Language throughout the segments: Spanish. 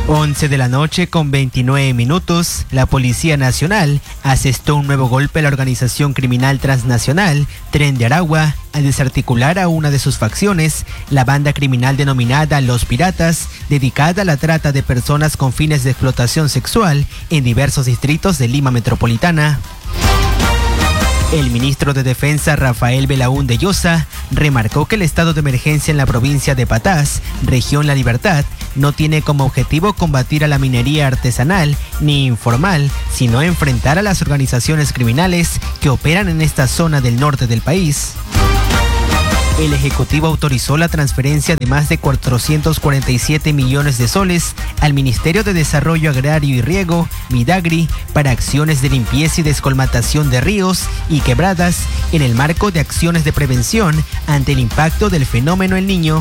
11 de la noche con 29 minutos, la Policía Nacional asestó un nuevo golpe a la organización criminal transnacional Tren de Aragua al desarticular a una de sus facciones, la banda criminal denominada Los Piratas, dedicada a la trata de personas con fines de explotación sexual en diversos distritos de Lima Metropolitana. El ministro de Defensa, Rafael Belaúnde Llosa, remarcó que el estado de emergencia en la provincia de Patás, región La Libertad, no tiene como objetivo combatir a la minería artesanal ni informal, sino enfrentar a las organizaciones criminales que operan en esta zona del norte del país. El Ejecutivo autorizó la transferencia de más de 447 millones de soles al Ministerio de Desarrollo Agrario y Riego, Midagri, para acciones de limpieza y descolmatación de ríos y quebradas en el marco de acciones de prevención ante el impacto del fenómeno El Niño.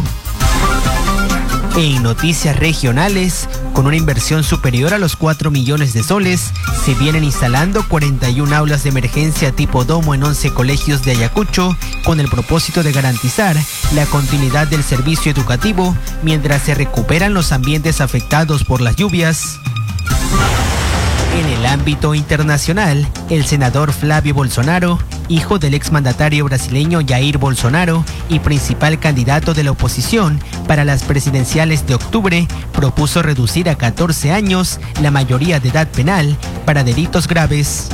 En noticias regionales, con una inversión superior a los 4 millones de soles, se vienen instalando 41 aulas de emergencia tipo domo en 11 colegios de Ayacucho, con el propósito de garantizar la continuidad del servicio educativo mientras se recuperan los ambientes afectados por las lluvias. En el ámbito internacional, el senador Flavio Bolsonaro, hijo del exmandatario brasileño Jair Bolsonaro y principal candidato de la oposición para las presidenciales de octubre, propuso reducir a 14 años la mayoría de edad penal para delitos graves.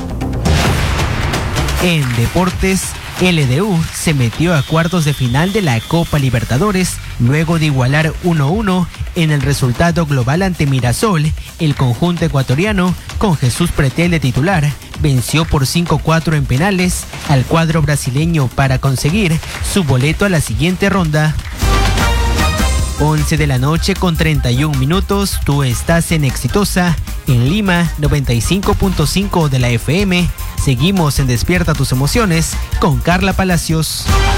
En deportes, LDU se metió a cuartos de final de la Copa Libertadores luego de igualar 1-1 en el resultado global ante Mirasol. El conjunto ecuatoriano, con Jesús Pretel de titular, venció por 5-4 en penales al cuadro brasileño para conseguir su boleto a la siguiente ronda. 11 de la noche con 31 minutos, tú estás en Exitosa, en Lima, 95.5 de la FM. Seguimos en Despierta tus emociones con Carla Palacios.